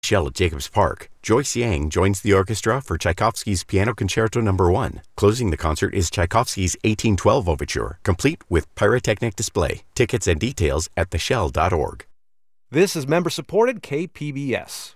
Shell at Jacobs Park, Joyce Yang joins the orchestra for Tchaikovsky's Piano Concerto No. 1. Closing the concert is Tchaikovsky's 1812 Overture, complete with pyrotechnic display. Tickets and details at theshell.org. This is member-supported KPBS.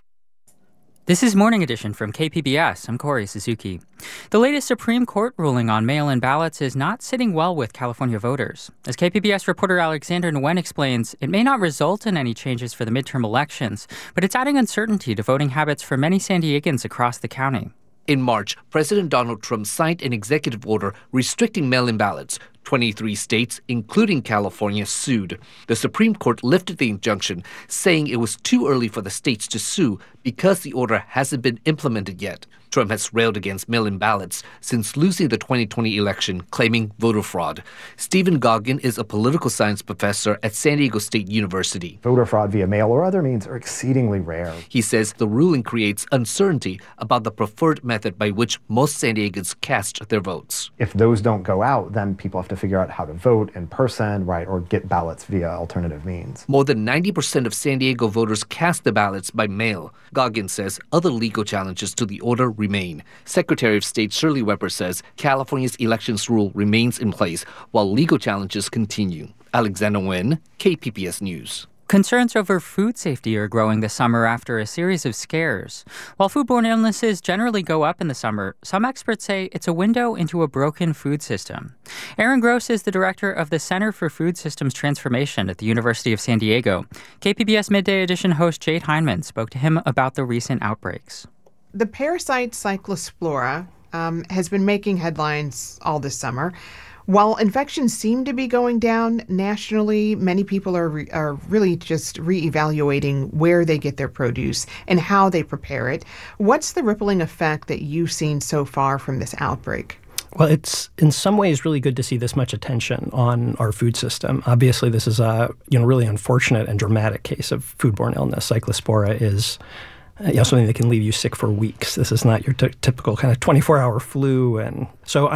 This is Morning Edition from KPBS. I'm Corey Suzuki. The latest Supreme Court ruling on mail-in ballots is not sitting well with California voters. As KPBS reporter Alexander Nguyen explains, it may not result in any changes for the midterm elections, but it's adding uncertainty to voting habits for many San Diegans across the county. In March, President Donald Trump signed an executive order restricting mail-in ballots. 23 states, including California, sued. The Supreme Court lifted the injunction, saying it was too early for the states to sue because the order hasn't been implemented yet. Trump has railed against mail-in ballots since losing the 2020 election, claiming voter fraud. Stephen Goggin is a political science professor at San Diego State University. Voter fraud via mail or other means are exceedingly rare. He says the ruling creates uncertainty about the preferred method by which most San Diegans cast their votes. If those don't go out, then people have to figure out how to vote in person, right, or get ballots via alternative means. More than 90% of San Diego voters cast their ballots by mail. Goggin says other legal challenges to the order remain. Secretary of State Shirley Weber says California's elections rule remains in place while legal challenges continue. Alexander Nguyen, KPBS News. Concerns over food safety are growing this summer after a series of scares. While foodborne illnesses generally go up in the summer, some experts say it's a window into a broken food system. Aaron Gross is the director of the Center for Food Systems Transformation at the University of San Diego. KPBS Midday Edition host Jade Heinman spoke to him about the recent outbreaks. The parasite Cyclospora has been making headlines all this summer. While infections seem to be going down nationally, many people are really just reevaluating where they get their produce and how they prepare it. What's the rippling effect that you've seen so far from this outbreak? Well, it's in some ways really good to see this much attention on our food system. Obviously, this is a really unfortunate and dramatic case of foodborne illness. Cyclospora is something that can leave you sick for weeks. This is not your typical kind of 24-hour flu. And so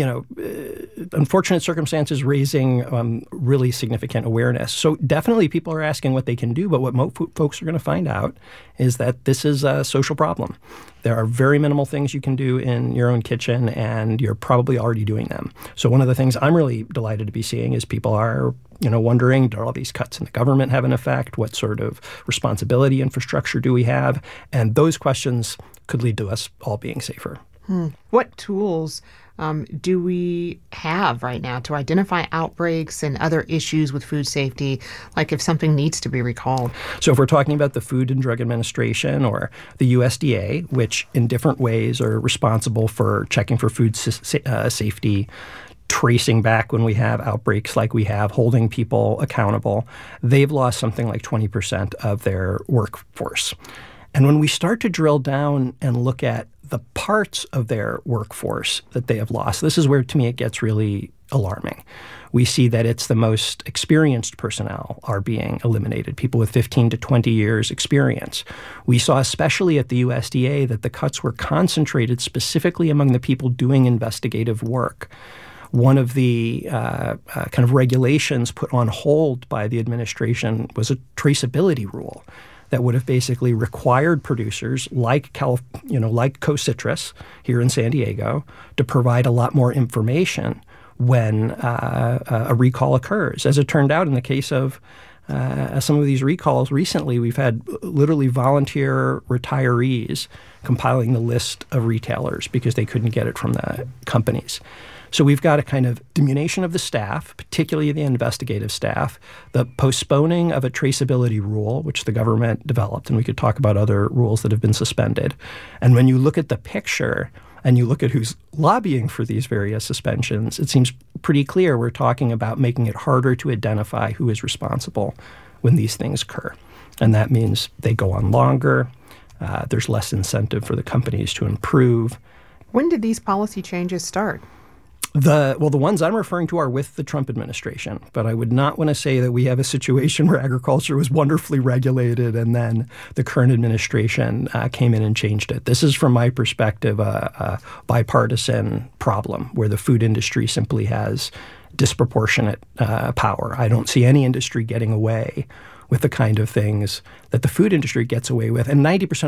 unfortunate circumstances raising really significant awareness. So definitely people are asking what they can do, but what folks are going to find out is that this is a social problem. There are very minimal things you can do in your own kitchen, and you're probably already doing them. So one of the things I'm really delighted to be seeing is people are wondering, do all these cuts in the government have an effect? What sort of responsibility infrastructure do we have? And those questions could lead to us all being safer. What tools do we have right now to identify outbreaks and other issues with food safety, like if something needs to be recalled? So if we're talking about the Food and Drug Administration or the USDA, which in different ways are responsible for checking for food safety, tracing back when we have outbreaks like we have, holding people accountable, they've lost something like 20% of their workforce. And when we start to drill down and look at the parts of their workforce that they have lost, this is where, to me, it gets really alarming. We see that it's the most experienced personnel are being eliminated, people with 15 to 20 years experience. We saw, especially at the USDA, that the cuts were concentrated specifically among the people doing investigative work. One of the kind of regulations put on hold by the administration was a traceability rule that would have basically required producers like Co-Citrus here in San Diego to provide a lot more information when a recall occurs. As it turned out, in the case of some of these recalls recently, we've had literally volunteer retirees compiling the list of retailers because they couldn't get it from the companies. So we've got a kind of diminution of the staff, particularly the investigative staff, the postponing of a traceability rule, which the government developed, and we could talk about other rules that have been suspended. And when you look at the picture and you look at who's lobbying for these various suspensions, it seems pretty clear we're talking about making it harder to identify who is responsible when these things occur. And that means they go on longer. There's less incentive for the companies to improve. When did these policy changes start? The ones I'm referring to are with the Trump administration, but I would not want to say that we have a situation where agriculture was wonderfully regulated and then the current administration came in and changed it. This is, from my perspective, a bipartisan problem where the food industry simply has disproportionate power. I don't see any industry getting away with the kind of things that the food industry gets away with. And 90%